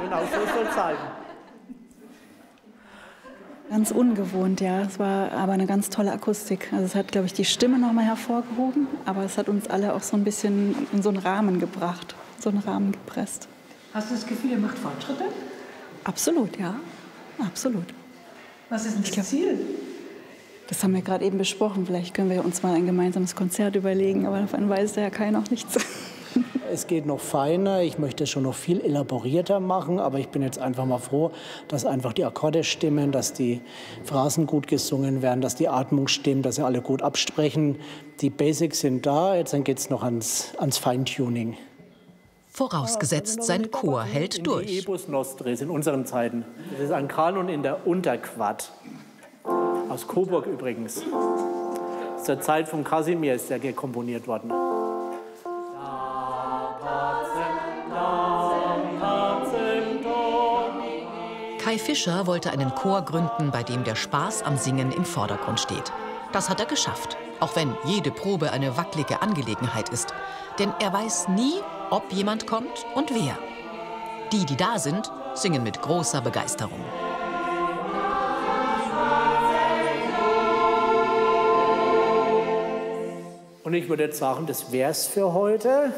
genau, so soll es sein. Ganz ungewohnt, ja. Es war aber eine ganz tolle Akustik. Also es hat, glaube ich, die Stimme noch mal hervorgehoben, aber es hat uns alle auch so ein bisschen in so einen Rahmen gebracht, so einen Rahmen gepresst. Hast du das Gefühl, ihr macht Fortschritte? Absolut, ja. Absolut. Was ist denn das Ziel? Das haben wir gerade eben besprochen. Vielleicht können wir uns mal ein gemeinsames Konzert überlegen, aber davon weiß der Herr Kai noch nichts. Es geht noch feiner, ich möchte es schon noch viel elaborierter machen, aber ich bin jetzt einfach mal froh, dass einfach die Akkorde stimmen, dass die Phrasen gut gesungen werden, dass die Atmung stimmt, dass sie alle gut absprechen. Die Basics sind da, jetzt geht es noch ans Feintuning. Vorausgesetzt, sein Chor hält durch. Die Ebus Nostris in unseren Zeiten. Das ist ein Kanon in der Unterquart. Aus Coburg übrigens. Zur Zeit von Kasimir ist der komponiert worden. Kai Fischer wollte einen Chor gründen, bei dem der Spaß am Singen im Vordergrund steht. Das hat er geschafft, auch wenn jede Probe eine wackelige Angelegenheit ist. Denn er weiß nie, ob jemand kommt und wer. Die, die da sind, singen mit großer Begeisterung. Und ich würde jetzt sagen, das wär's für heute.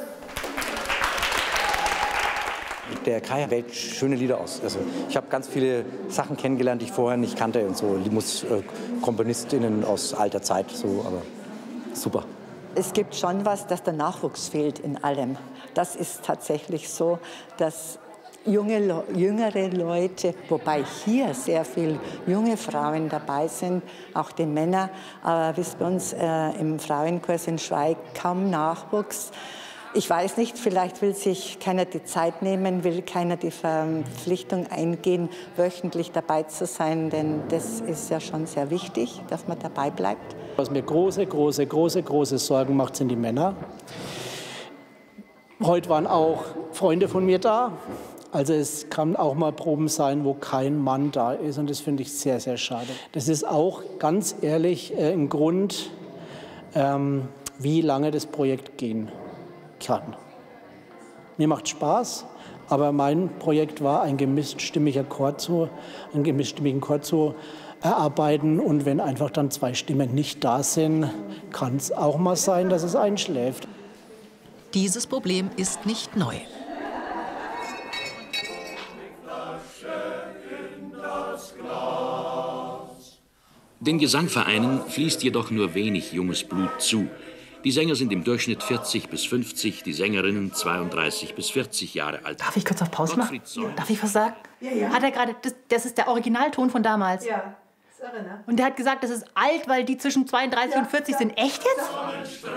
Der Kai wählt schöne Lieder aus. Also ich habe ganz viele Sachen kennengelernt, die ich vorher nicht kannte. Und so Komponistinnen aus alter Zeit, so, aber super. Es gibt schon was, dass der Nachwuchs fehlt in allem. Das ist tatsächlich so, dass jüngere Leute, wobei hier sehr viele junge Frauen dabei sind, auch die Männer, aber wie es bei uns im Frauenkurs in Schweig kaum Nachwuchs. Ich weiß nicht, vielleicht will sich keiner die Zeit nehmen, will keiner die Verpflichtung eingehen, wöchentlich dabei zu sein, denn das ist ja schon sehr wichtig, dass man dabei bleibt. Was mir große Sorgen macht, sind die Männer. Heute waren auch Freunde von mir da. Also es kann auch mal Proben sein, wo kein Mann da ist, und das finde ich sehr, sehr schade. Das ist auch ganz ehrlich ein Grund, wie lange das Projekt gehen kann. Mir macht Spaß, aber mein Projekt war, einen gemischtstimmigen Chor zu erarbeiten, und wenn einfach dann zwei Stimmen nicht da sind, kann es auch mal sein, dass es einschläft. Dieses Problem ist nicht neu. Den Gesangvereinen fließt jedoch nur wenig junges Blut zu. Die Sänger sind im Durchschnitt 40 bis 50, die Sängerinnen 32 bis 40 Jahre alt. Darf ich kurz auf Pause machen? Darf ich was sagen? Ja. Hat er gerade, das ist der Originalton von damals. Ja, das ist irre, ne? Und der hat gesagt, das ist alt, weil die zwischen 32 und 40 sind. Echt jetzt?